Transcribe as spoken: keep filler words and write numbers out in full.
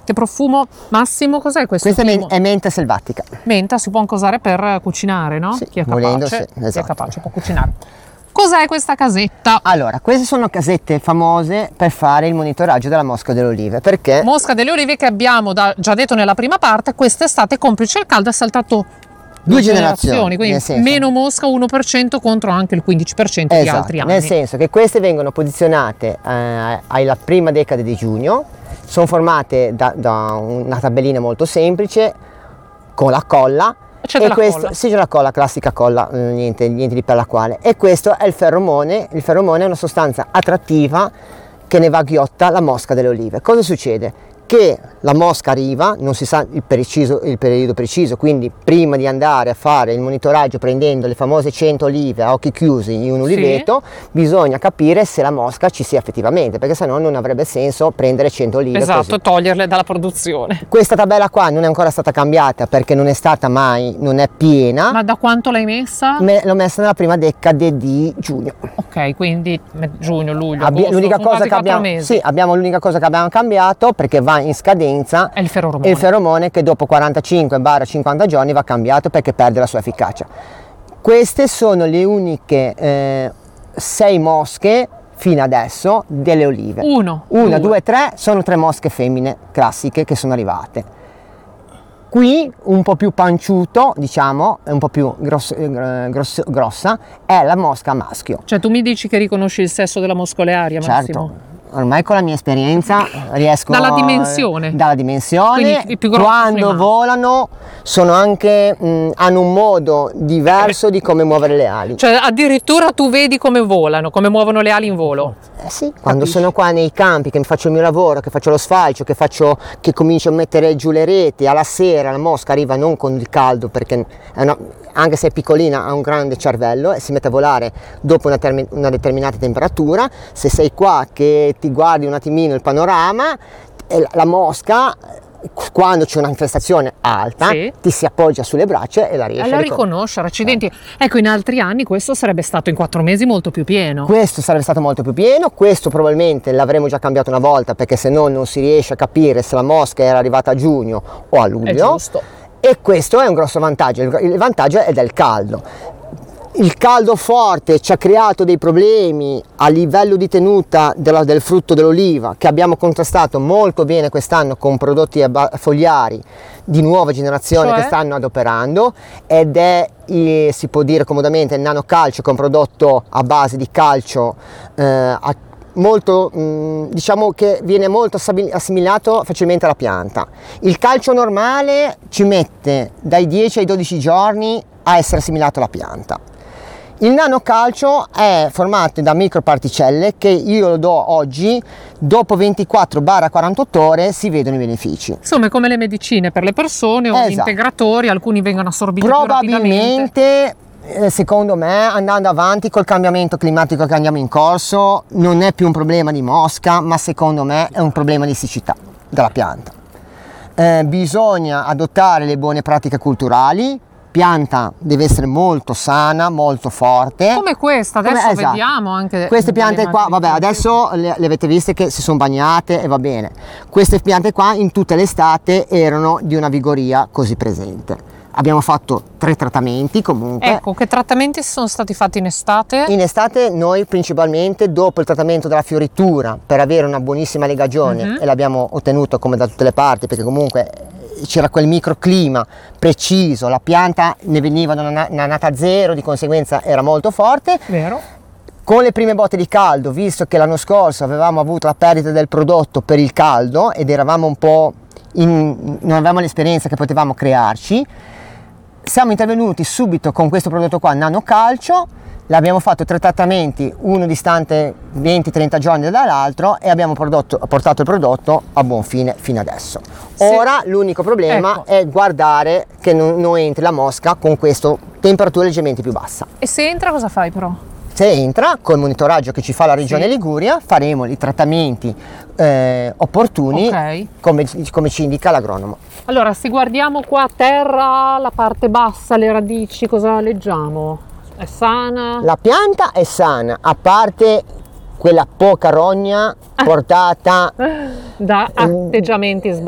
Che profumo, Massimo, cos'è questo? Questa è, men- primo? è menta selvatica. Menta si può anche usare per cucinare, no? Sì, chi è volendo, capace, sì, chi è esatto. capace può cucinare. Cos'è questa casetta? Allora, queste sono casette famose per fare il monitoraggio della mosca delle olive, perché Mosca delle olive che abbiamo da- già detto nella prima parte, quest'estate complice il caldo è saltato due generazioni, quindi nel senso- meno mosca uno per cento contro anche il quindici per cento di esatto, altri anni. nel senso che queste vengono posizionate eh, alla prima decade di giugno, sono formate da, da una tabellina molto semplice con la colla. C'è e della questo, colla. sì, c'è la colla, classica colla, eh, niente, niente di per la quale. E questo è il feromone. Il feromone è una sostanza attrattiva che ne va a ghiotta la mosca delle olive. Cosa succede? Che la mosca arriva, non si sa il, preciso, il periodo preciso, quindi prima di andare a fare il monitoraggio prendendo le famose cento olive a occhi chiusi in un oliveto, sì, bisogna capire se la mosca ci sia effettivamente, perché sennò non avrebbe senso prendere cento olive. Esatto, così. toglierle dalla produzione. Questa tabella qua non è ancora stata cambiata perché non è stata mai, non è piena. Ma da quanto l'hai messa? Me, l'ho messa nella prima decade di giugno. Ok, quindi giugno, luglio, Abbi- agosto, l'unica sono cosa quasi che abbiamo, quattro mesi. sì, abbiamo l'unica cosa che abbiamo cambiato, perché va in scadenza, È il feromone. e il feromone che dopo quarantacinque cinquanta giorni va cambiato perché perde la sua efficacia. Queste sono le uniche eh, sei mosche fino adesso delle olive. Uno, Una, due. due, tre, sono tre mosche femmine classiche che sono arrivate. Qui un po' più panciuto, diciamo, un po' più grosso, eh, grosso, grossa, è la mosca maschio. Cioè tu mi dici che riconosci il sesso della mosca olearia, Massimo? Certo, ormai con la mia esperienza riesco Dalla dimensione. dalla dimensione, Quindi i più grossi quando sono i maschi. volano sono anche mh, hanno un modo diverso di come muovere le ali. Cioè addirittura tu vedi come volano, come muovono le ali in volo. Eh sì, quando sono qua nei campi, che faccio il mio lavoro, che faccio lo sfalcio, che, faccio, che comincio a mettere giù le reti, alla sera la mosca arriva non con il caldo, perché è una, anche se è piccolina ha un grande cervello e si mette a volare dopo una, termi, una determinata temperatura. Se sei qua che ti guardi un attimino il panorama, la, la mosca, quando c'è un'infestazione alta, sì, ti si appoggia sulle braccia e la riesce e la a ricon- riconoscere, accidenti. Ecco, in altri anni questo sarebbe stato in quattro mesi molto più pieno. Questo sarebbe stato molto più pieno, questo probabilmente l'avremmo già cambiato una volta, perché se no non si riesce a capire se la mosca era arrivata a giugno o a È luglio. giusto. E questo è un grosso vantaggio, il il vantaggio è del caldo. Il caldo forte ci ha creato dei problemi a livello di tenuta della, del frutto dell'oliva, che abbiamo contrastato molto bene quest'anno con prodotti fogliari di nuova generazione, cioè? che stanno adoperando, ed è, eh, si può dire comodamente, il nanocalcio, che è un prodotto a base di calcio eh, a molto, mh, diciamo che viene molto assimilato facilmente alla pianta. Il calcio normale ci mette dai dieci ai dodici giorni a essere assimilato alla pianta. Il nanocalcio è formato da microparticelle che io lo do oggi, dopo ventiquattro quarantotto ore si vedono i benefici. Insomma è come le medicine per le persone o Esatto. gli integratori, alcuni vengono assorbiti più rapidamente. Probabilmente, eh, secondo me, andando avanti col cambiamento climatico che andiamo in corso, non è più un problema di mosca, ma secondo me è un problema di siccità della pianta. Eh, bisogna adottare le buone pratiche culturali. Pianta deve essere molto sana, molto forte. Come questa, adesso Come, esatto. Vediamo anche queste piante qua, vabbè, adesso le, le avete viste che si sono bagnate e va bene. Queste piante qua in tutta l'estate erano di una vigoria così presente. Abbiamo fatto tre trattamenti comunque. Ecco, che trattamenti sono stati fatti in estate? In estate noi principalmente dopo il trattamento della fioritura, per avere una buonissima legagione, Mm-hmm. e l'abbiamo ottenuto come da tutte le parti, perché comunque c'era quel microclima preciso, la pianta ne veniva da una, una nata zero, di conseguenza era molto forte. Vero? Con le prime botte di caldo, visto che l'anno scorso avevamo avuto la perdita del prodotto per il caldo ed eravamo un po' in, non avevamo l'esperienza che potevamo crearci, siamo intervenuti subito con questo prodotto qua, nanocalcio. L'abbiamo fatto tre trattamenti, uno distante venti trenta giorni dall'altro, e abbiamo prodotto, portato il prodotto a buon fine fino adesso. Se... Ora l'unico problema ecco. è guardare che non, non entri la mosca con questa temperatura leggermente più bassa. E se entra cosa fai però? Se entra, col monitoraggio che ci fa la regione sì. Liguria, faremo i trattamenti eh, opportuni, okay. come, come ci indica l'agronomo. Allora, se guardiamo qua a terra, la parte bassa, le radici, cosa leggiamo? È sana? La pianta è sana, a parte quella poca rogna portata da atteggiamenti sbagliati.